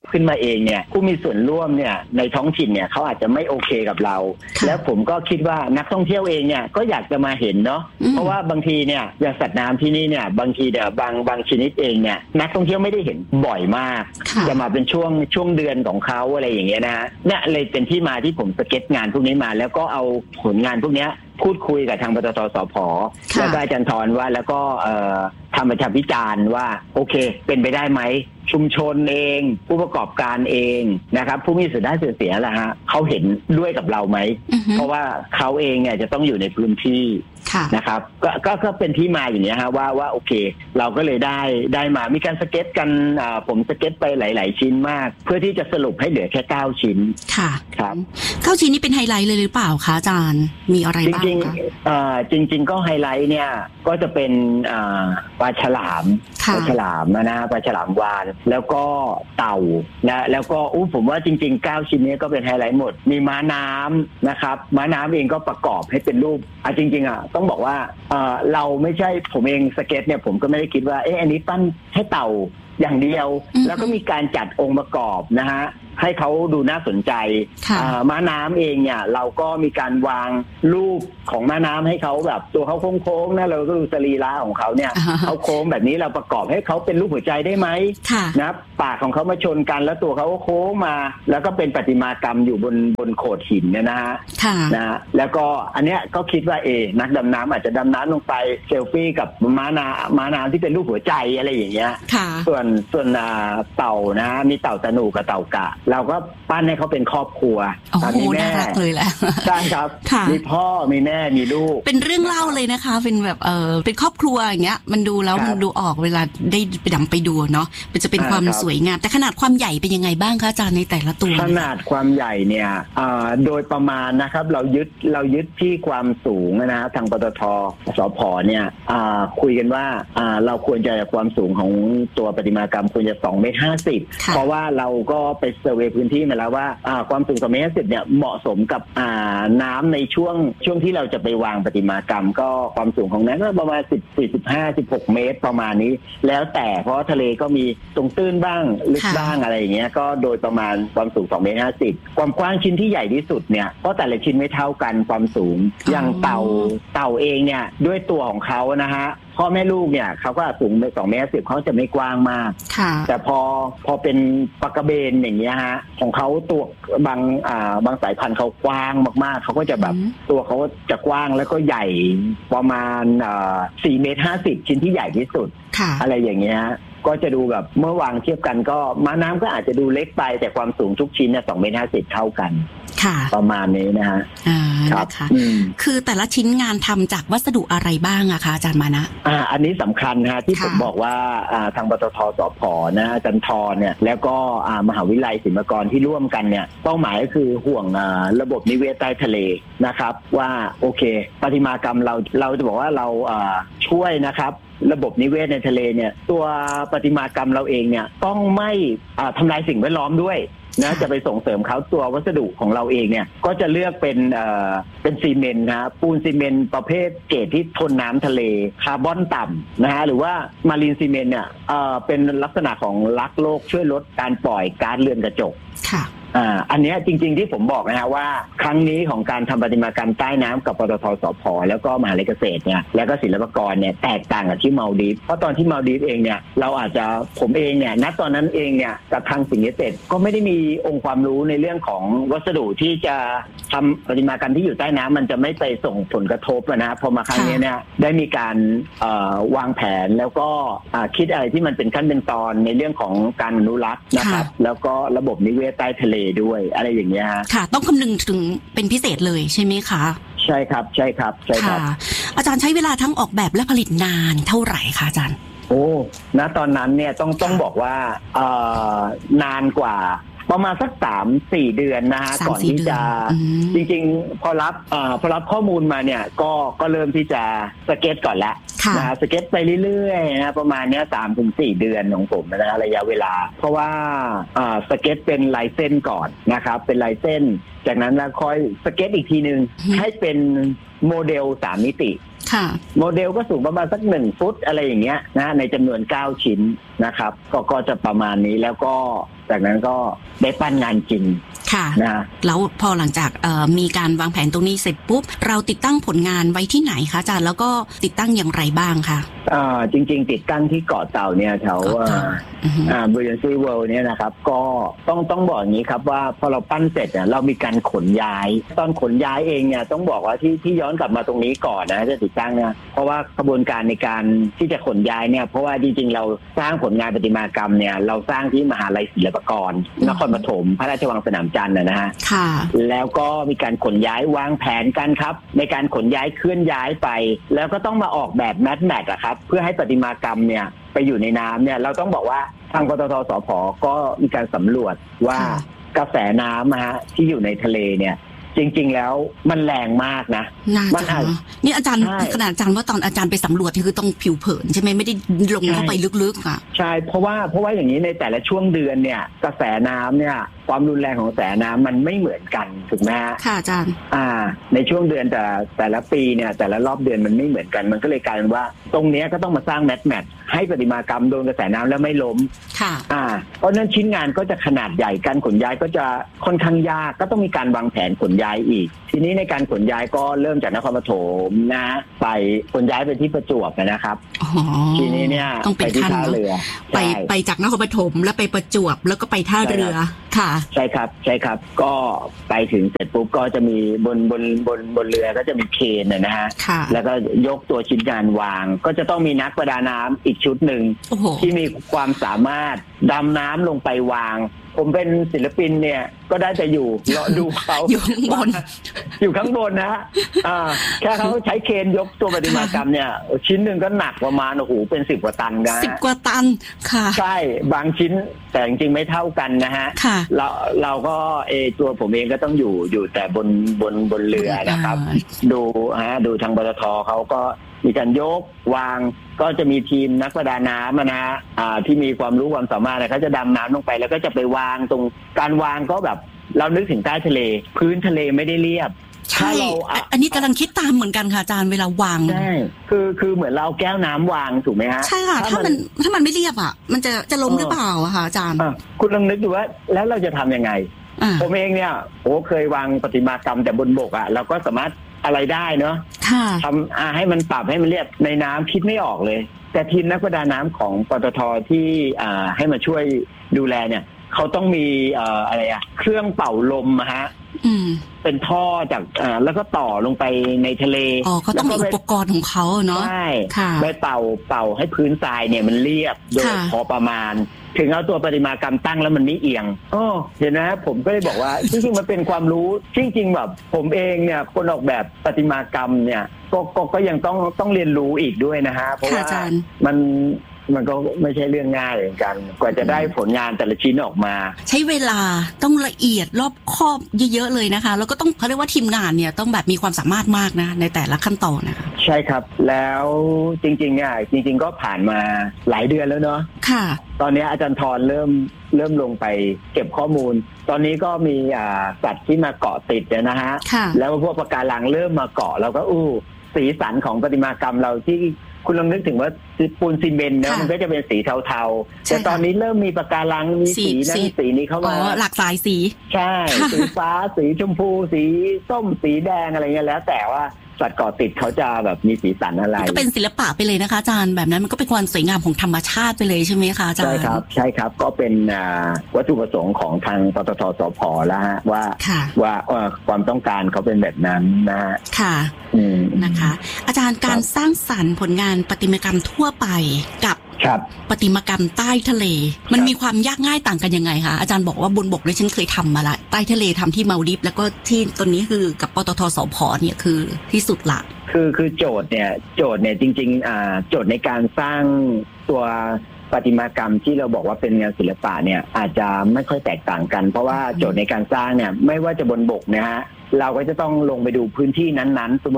ขึ้นมาเองเนี่ยผู้มีส่วนร่วมเนี่ยในท้องถิ่นเนี่ยเขาอาจจะไม่โอเคกับเราแล้วผมก็คิดว่านักท่องเที่ยวเองเนี่ยก็อยากจะมาเห็นเนาะเพราะว่าบางทีเนี่ยอย่างสัตว์น้ำที่นี่เนี่ยบางทีเนี่ยบางชนิดเองเนี่ยนักท่องเที่ยวไม่ได้เห็นบ่อยมากจะมาเป็นช่วงเดือนของเขาอะไรอย่างเงี้ยนะเนี่ยเลยเป็นที่มาที่ผมสเก็ตงานพวกนี้มาแล้วก็เอาผลงานพวกนี้พูดคุยกับทางปตท.สผ.แล้วก็อาจารย์ธรว่าแล้วก็ทำประชาพิจารณ์ว่าโอเคเป็นไปได้ไหมชุมชนเองผู้ประกอบการเองนะครับผู้มีส่วนได้ส่วนเสียล่ะฮะเขาเห็นด้วยกับเราไหมเพราะว่าเขาเองเนี่ยจะต้องอยู่ในพื้นที่นะครับก็เป็นที่มาอย่างนี้ฮะว่าโอเคเราก็เลยได้มามีการสเก็ตกันผมสเก็ตไปหลายๆชิ้นมากเพื่อที่จะสรุปให้เหลือแค่9ชิ้นค่ะครับ 9ชิ้นนี้เป็นไฮไลท์เลยหรือเปล่าคะอาจารย์มีอะไรบ้างคะจริงก็ไฮไลท์เนี่ยก็จะเป็นปลาฉลามนะปลาฉลามวาฬแล้วก็เต่านะแล้วก็ผมว่าจริงๆ9ชิ้นนี้ก็เป็นไฮไลท์หมดมีม้าน้ำนะครับม้าน้ำเองก็ประกอบให้เป็นรูปจริงๆต้องบอกว่าเราไม่ใช่ผมเองสเก็ตเนี่ยผมก็ไม่ได้คิดว่าอันนี้ปั้นให้เต่าอย่างเดียวแล้วก็มีการจัดองค์ประกอบนะฮะให้เขาดูน่าสนใจม้าน้ำเองเนี่ยเราก็มีการวางรูปของม้าน้ำให้เขาแบบตัวเขาโค้งๆนะเราก็ดูสรีระของเขาเนี่ยเขาโค้งแบบนี้เราประกอบให้เขาเป็นรูปหัวใจได้ไหมนะปากของเขามาชนกันแล้วตัวเขาโค้งมาแล้วก็เป็นประติมากรรมอยู่บนโขดหินเนี่ยนะฮะแล้วก็อันเนี้ยก็คิดว่านักดำน้ำอาจจะดำน้ำลงไปเซลฟี่กับม้าน้ำที่เป็นรูปหัวใจอะไรอย่างเงี้ยส่วนเต่านะมีเต่าตะหนูกับเต่ากะเราก็ปั้นให้เขาเป็นครอบครัวมีแม่เลยแหละใช่ครับมีพ่อมีแม่มีลูกเป็นเรื่องเล่าเลยนะคะเป็นแบบเป็นครอบครัวอย่างเงี้ยมันดูแล้วมันดูออกเวลาได้ไปดูเนาะมันจะเป็นความสวยงามแต่ขนาดความใหญ่เป็นยังไงบ้างคะอาจารย์ในแต่ละตัวขนาดความใหญ่เนี่ยโดยประมาณนะครับเรายึดที่ความสูงนะทางปตท.สผ.เนี่ยคุยกันว่าเราควรจะความสูงของตัวประติมากรรมควรจะ2.50 เมตรเพราะว่าเราก็ไปเซอร์เวย์พื้นที่มาแล้วว่าความสูง2.50 เมตรเนี่ยเหมาะสมกับน้ำในช่วงที่เราจะไปวางประติมากรรมก็ความสูงของนั้นก็ประมาณ15-16 เมตรประมาณนี้แล้วแต่เพราะทะเลก็มีตรงตื้นบ้างลึกบ้างอะไรอย่างเงี้ยก็โดยประมาณความสูง2.50 เมตรความกว้างชิ้นที่ใหญ่ที่สุดเนี่ยเพราะแต่ละชิ้นไม่เท่ากันความสูงอย่างเต่าเองเนี่ยด้วยตัวของเขานะฮะพ่อแม่ลูกเนี่ยเขาก็สูง2.10 เมตรเขาจะไม่กว้างมากแต่พอเป็นปลากระเบนอย่างเงี้ยฮะของเขาตัวบางสายพันธุ์เขากว้างมากๆเขาก็จะแบบตัวเขาจะกว้างแล้วก็ใหญ่ประมาณ4.50 เมตรชิ้นที่ใหญ่ที่สุดอะไรอย่างเงี้ยก็จะดูแบบเมื่อวางเทียบกันก็ม้าน้ำก็อาจจะดูเล็กไปแต่ความสูงทุกชิ้นเนี่ย2.50 เมตรเท่ากันประมาณนี้นะฮะครับคือแต่ละชิ้นงานทำจากวัสดุอะไรบ้างอะคะอาจารย์มานะอันนี้สำคัญนะที่ผมบอกว่าทางปตท.สผ.นะอาจารย์ธรเนี่ยแล้วก็มหาวิทยาลัยศิลปากรที่ร่วมกันเนี่ยเป้าหมายก็คือห่วงระบบนิเวศใต้ทะเลนะครับว่าโอเคประติมากรรมเราจะบอกว่าเราช่วยนะครับระบบนิเวศในทะเลเนี่ยตัวประติมากรรมเราเองเนี่ยต้องไม่ทำลายสิ่งแวดล้อมด้วยนะจะไปส่งเสริมเขาตัววัสดุของเราเองเนี่ยก็จะเลือกเป็นซีเมนต์นะปูนซีเมนต์ประเภทเกรดที่ทนน้ำทะเลคาร์บอนต่ำนะฮะหรือว่ามารีนซีเมนต์เนี่ยเป็นลักษณะของรักโลกช่วยลดการปล่อยก๊าซเรือนกระจกค่ะอันนี้จริงๆที่ผมบอกนะฮะว่าครั้งนี้ของการทำประติมากรรมใต้น้ำกับปตท.สผ.แล้วก็มหาวิทยาลัยเกษตรเนี่ยแล้วก็ศิลปากรเนี่ยแตกต่างกับที่มาลดีฟเพราะตอนที่มาลดีฟเองเนี่ยเราอาจจะผมเองเนี่ยณตอนนั้นเองเนี่ยกับทางสิ่งเกษตรก็ไม่ได้มีองค์ความรู้ในเรื่องของวัสดุที่จะทำประติมากรรมที่อยู่ใต้น้ำมันจะไม่ไปส่งผลกระทบนะพอมาครั้งนี้เนี่ยได้มีการวางแผนแล้วก็คิดอะไรที่มันเป็นขั้นเป็นตอนในเรื่องของการอนุรักษ์นะครับแล้วก็ระบบนิเวศใต้ทะเลด้วยอะไรอย่างเงี้ยค่ะต้องคำนึงถึงเป็นพิเศษเลยใช่ไหมคะใช่ครับอาจารย์ใช้เวลาทั้งออกแบบและผลิตนานเท่าไหร่คะอาจารย์ณตอนนั้นเนี่ยต้องบอกว่านานกว่าประมาณสัก 3-4 เดือนนะฮะก่อนที่จะจริงๆพอรับข้อมูลมาเนี่ยก็เริ่มที่จะสเก็ตก่อนแล้วนะสเก็ตไปเรื่อยๆนะประมาณเนี้ย 3-4 เดือนของผมนะระยะเวลาเพราะว่าสเก็ตเป็นลายเส้นก่อนนะครับเป็นลายเส้นจากนั้นแล้วค่อยสเก็ตอีกทีนึงให้เป็นโมเดล3 มิติโมเดลก็สูงประมาณสัก1 ฟุตอะไรอย่างเงี้ยนะในจำนวน9 ชิ้นนะครับก็จะประมาณนี้แล้วก็จากนั้นก็ได้ปั้นงานจริงค่ะนะแล้วพอหลังจากมีการวางแผนตรงนี้เสร็จปุ๊บเราติดตั้งผลงานไว้ที่ไหนคะอาจารย์แล้วก็ติดตั้งอย่างไรบ้างคะจริงๆติดตั้งที่เกาะเต่าเนี่ยแถวBrilliancy World เนี่ยนะครับก็ต้องบอกอย่างนี้ครับว่าพอเราปั้นเสร็จเนี่ยเรามีการขนย้ายตอนขนย้ายเองเนี่ยต้องบอกว่าที่ย้อนกลับมาตรงนี้ก่อนนะจะติดตั้งเนี่ยเพราะว่ากระบวนการในการที่จะขนย้ายเนี่ยเพราะว่าจริงๆเราสร้างผลงานประติมากรรมเนี่ยเราสร้างที่มหาลัยศิลปากรนครปฐมพระราชวังสนามจันทร์นะฮะแล้วก็มีการขนย้ายวางแผนกันครับในการขนย้ายเคลื่อนย้ายไปแล้วก็ต้องมาออกแบบแมทอะครับเพื่อให้ประติมากรรมเนี่ยไปอยู่ในน้ำเนี่ยเราต้องบอกว่าทางปตท.สผ.ก็มีการสำรวจว่ากระแสน้ำที่อยู่ในทะเลเนี่ยจริงๆแล้วมันแรงมากนะมันนี่อาจารย์ขนาดอาจารย์ว่าตอนอาจารย์ไปสำรวจนี่คือต้องผิวเผินใช่ไหมไม่ได้ลงเข้าไปลึกๆอ่ะใช่เพราะว่าอย่างนี้ในแต่ละช่วงเดือนเนี่ยกระแสน้ำเนี่ยความรุนแรงของกระแสน้ำมันไม่เหมือนกันถูกไหมค่ะอาจารย์ในช่วงเดือนแต่ละปีเนี่ยแต่ละรอบเดือนมันไม่เหมือนกันมันก็เลยกลายเป็นว่าตรงนี้ก็ต้องมาสร้างแมทให้ประติมากรรมโดนกระแสน้ำแล้วไม่ล้มค่ะเพราะนั้นชิ้นงานก็จะขนาดใหญ่การขนย้ายก็จะค่อนข้างยากก็ต้องมีการวางแผนขนย้ายอีกทีนี้ในการขนย้ายก็เริ่มจากนครปฐมนะไปขนย้ายไปที่ประจวบนะครับทีนี้เนี่ยไปที่ท่าเรือไปจากนครปฐมแล้วไปประจวบแล้วก็ไปท่าเรือค่ะใช่ครับก็ไปถึงเสร็จปุ๊บก็จะมีบนเรือก็จะมีเคนนะฮะแล้วก็ยกตัวชิ้นงานวางก็จะต้องมีนักประดาน้ำอีกชุดหนึ่งที่มีความสามารถดำน้ำลงไปวางผมเป็นศิลปินเนี่ยก็ได้แต่อยู่รอดูเขาอยู่ข้างบนนะแค่เขาใช้เคนยกตัวประติมากรรมเนี่ยชิ้นหนึ่งก็หนักประมาณเป็น10 กว่าตันนะ 10 กว่าตันค่ะใช่บางชิ้นแต่จริงๆไม่เท่ากันนะฮะเราก็ตัวผมเองก็ต้องอยู่แต่บนเรือนะครับดูทางปตท.เขาก็มีการยกวางก็จะมีทีมนักประดาน้ำนะที่มีความรู้ความสามารถเขาจะดำน้ำลงไปแล้วก็จะไปวางตรงการวางก็แบบเรานึกถึงใต้ทะเลพื้นทะเลไม่ได้เรียบใช่อันนี้กำลังคิดตามเหมือนกันค่ะอาจารย์เวลาวางใช่คือเหมือนเราแก้วน้ำวางถูกไหมฮะใช่ค่ะถ้ามันไม่เรียบอ่ะมันจะล้มหรือเปล่าอะค่ะอาจารย์คุณลองนึกดูว่าแล้วเราจะทำยังไงผมเองเนี่ยเคยวางประติมากรรมแต่บนบกเราก็สามารถอะไรได้เนาะทำให้มันปรับให้มันเรียบในน้ำคิดไม่ออกเลยแต่ทีมนักประดาน้ำของปตท.ที่ให้มาช่วยดูแลเนี่ยเขาต้องมีเครื่องเป่าลมเป็นท่อจากแล้วก็ต่อลงไปในทะเลเขาต้องมีอุปกรณ์ของเขาเนาะใช่ไปเป่าให้พื้นทรายเนี่ยมันเรียบโดยพอประมาณถึงเอาตัวประติมากรรมตั้งแล้วมันไม่เอียงเห็นนะผมก็เลยบอกว่าจริงๆมันเป็นความรู้จริงๆแบบผมเองเนี่ยคนออกแบบประติมากรรมเนี่ยก็ยังต้องเรียนรู้อีกด้วยนะฮะเพราะว่ามันก็ไม่ใช่เรื่องง่ายเหมือนกันกว่าจะได้ผลงานแต่ละชิ้นออกมาใช้เวลาต้องละเอียดรอบคอบเยอะๆเลยนะคะแล้วก็ต้องเขาเรียกว่าทีมงานเนี่ยต้องแบบมีความสามารถมากนะในแต่ละขั้นตอนนะคะใช่ครับแล้วจริงๆเนี่ยจริงๆก็ผ่านมาหลายเดือนแล้วเนาะค่ะตอนนี้อาจารย์ธรเริ่มลงไปเก็บข้อมูลตอนนี้ก็มีสัตว์ที่มาเกาะติดนะฮะแล้วพวกปะการังเริ่มมาเกาะเราก็สีสันของประติมากรรมเราที่คุณลองนึกถึงว่าปูนซีเมนต์นะมันก็จะเป็นสีเทาๆแต่ตอนนี้เริ่มมีปะการังมีสีนั้นสีนี้เข้ามาหลากหลายสีใช่สีฟ้าสีชมพูสีส้มสีแดงอะไรเงี้ยแล้วแต่ว่าสัตว์เกาะติดเขาจะแบบมีสีสันอะไรก็เป็นศิลปะไปเลยนะคะอาจารย์แบบนั้นมันก็เป็นความสวยงามของธรรมชาติไปเลยใช่ไหมคะอาจารย์ใช่ครับก็เป็นวัตถุประสงค์ของทางปตท.สผ.แล้วฮะว่าความต้องการเขาเป็นแบบนั้นนะค่ะนะคะอาจารย์การสร้างสรรค์ผลงานประติมากรรมทั่วไปกับประติมากรรมใต้ทะเลมันมีความยากง่ายต่างกันยังไงคะอาจารย์บอกว่าบนบกเลยฉันเคยทำมาละใต้ทะเลทำที่มาลดิฟแล้วก็ที่ตอนนี้คือกับปตท.สผ.เนี่ยคือที่สุดละคือโจทย์เนี่ยจริงๆโจทย์ในการสร้างตัวประติมากรรมที่เราบอกว่าเป็นงานศิลปะเนี่ยอาจจะไม่ค่อยแตกต่างกันเพราะว่าโจทย์ในการสร้างเนี่ยไม่ว่าจะบนบกนะฮะเราก็จะต้องลงไปดูพื้นที่นั้นๆสมมติว่า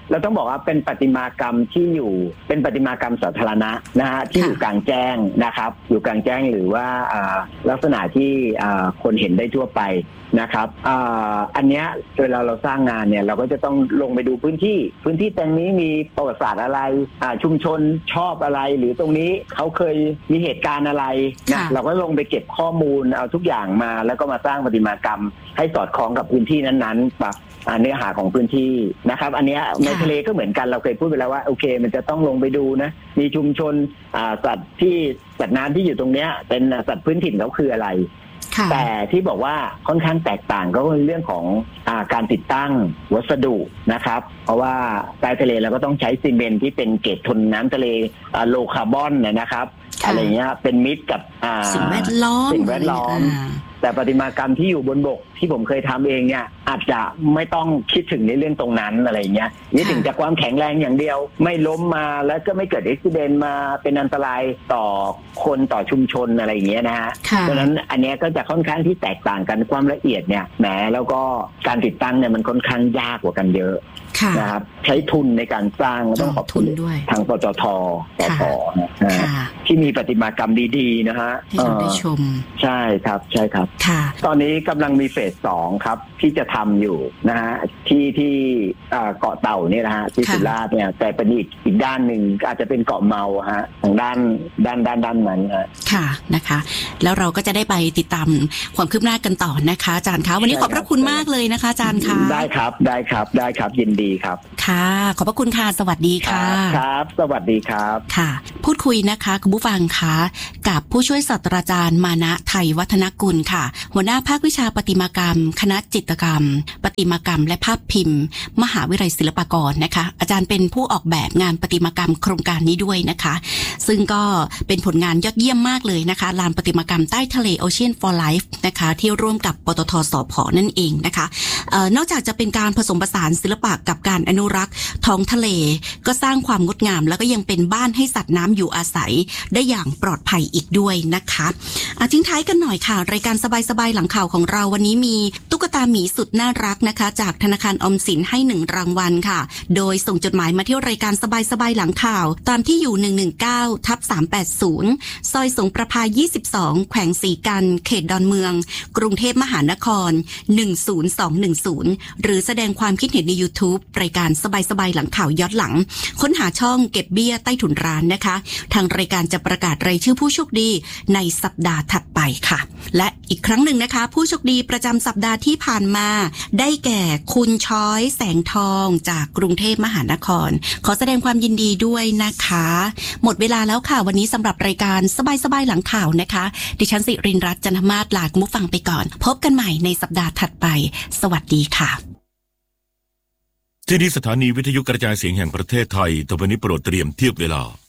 เราต้องบอกว่าเป็นประติมากรรมที่อยู่เป็นประติมากรรมสาธารณะนะฮะที่อยู่กลางแจ้งนะครับอยู่กลางแจ้งหรือว่าลักษณะที่คนเห็นได้ทั่วไปนะครับอันเนี้ยเวลาเราสร้างงานเนี่ยเราก็จะต้องลงไปดูพื้นที่ตรงนี้มีประวัติศาสตร์อะไรชุมชนชอบอะไรหรือตรงนี้เขาเคยมีเหตุการณ์อะไรนะเราก็ลงไปเก็บข้อมูลเอาทุกอย่างมาแล้วก็มาสร้างประติมากรรมให้สอดคล้องกับพื้นที่นั้นๆปรับเนื้อหาของพื้นที่นะครับอันนี้ในทะเลก็เหมือนกันเราเคยพูดไปแล้วว่าโอเคมันจะต้องลงไปดูนะมีชุมชนสัตว์น้ำที่อยู่ตรงเนี้ยเป็นสัตว์พื้นถิ่นเขาคืออะไรแต่ที่บอกว่าค่อนข้างแตกต่างก็คือเรื่องของการติดตั้งวัสดุนะครับเพราะว่าใต้ทะเลเราก็ต้องใช้ซีเมนต์ที่เป็นเกรดทนน้ำทะเลโลคาร์บอนนะครับอะไรเงี้ยเป็นมิตรกับสิ่งแวดล้อมแต่ประติมากรรมที่อยู่บนบกที่ผมเคยทำเองเนี่ยอาจจะไม่ต้องคิดถึงในเรื่องตรงนั้นอะไรเงี้ยนี่ถึงจากความแข็งแรงอย่างเดียวไม่ล้มมาแล้วก็ไม่เกิดอุบัติเหตุมาเป็นอันตรายต่อคนต่อชุมชนอะไรเงี้ยนะฮะเพราะฉะนั้นอันนี้ก็จะค่อนข้างที่แตกต่างกันความละเอียดเนี่ยแหมแล้วก็การติดตั้งเนี่ยมันค่อนข้างยากกว่ากันเยอะนะครับใช้ทุนในการสร้างต้องขอบคุณทางปตท.สผ.ที่มีประติมากรรมดีๆนะฮะให้เราได้ชมใช่ครับตอนนี้กำลังมีเฟส 2ครับที่จะทำอยู่นะฮะที่เกาะเต่าเนี่ยนะฮะที่สุราษฎร์เนี่ยแต่เป็นอีกด้านหนึ่งอาจจะเป็นเกาะเมาฮะทางด้านนั้นค่ะนะคะแล้วเราก็จะได้ไปติดตามความคืบหน้ากันต่อนะคะอาจารย์คะวันนี้ขอบพระคุณมากเลยนะคะอาจารย์คะได้ครับยินดีครับค่ะขอบพระคุณค่ะสวัสดีค่ะครับสวัสดีครับค่ะพูดคุยนะคะคุณผู้ฟังคะกับผู้ช่วยศาสตราจารย์มานะไทยวัฒนกุลค่ะหัวหน้าภาควิชาประติมากรรมคณะจิตรกรรมประติมากรรมและภาพพิมพ์มหาวิทยาลัยศิลปากรนะคะอาจารย์เป็นผู้ออกแบบงานประติมากรรมโครงการนี้ด้วยนะคะซึ่งก็เป็นผลงานยอดเยี่ยมมากเลยนะคะลานประติมากรรมใต้ทะเล Ocean for Life นะคะที่ร่วมกับปตท.สผ.นั่นเองนะคะนอกจากจะเป็นการผสมผสานศิลปะกับการอนุรักษ์ท้องทะเลก็สร้างความงดงามแล้วก็ยังเป็นบ้านให้สัตว์น้ำอยู่อาศัยได้อย่างปลอดภัยอีกด้วยนะคะทิ้งท้ายกันหน่อยค่ะรายการสบายๆหลังข่าวของเราวันนี้มีตุ๊กตาหมีสุดน่ารักนะคะจากธนาคารออมสินให้1รางวัลค่ะโดยส่งจดหมายมาที่รายการสบายๆหลังข่าวตามที่อยู่119/380ซอยสงประภา22แขวงศรีกันเขตดอนเมืองกรุงเทพมหานคร10210หรือแสดงความคิดเห็นใน YouTube รายการสบายๆหลังข่าวย้อนหลังค้นหาช่องเก็บเบี้ยใต้ถุนร้านนะคะทางรายการจะประกาศรายชื่อผู้โชคดีในสัปดาห์ถัดไปค่ะและอีกครั้งหนึ่งนะคะผู้โชคดีประจำสัปดาห์ที่ผ่านมาได้แก่คุณช้อยแสงทองจากกรุงเทพมหานครขอแสดงความยินดีด้วยนะคะหมดเวลาแล้วค่ะวันนี้สำหรับรายการสบายๆหลังข่าวนะคะดิฉันสิรินรัตน์จันทมาศลาคุณผู้ฟังไปก่อนพบกันใหม่ในสัปดาห์ถัดไปสวัสดีค่ะที่นี่สถานีวิทยุกระจายเสียงแห่งประเทศไทยต่อไปนี้โปรดเตรียมเทียบเวลา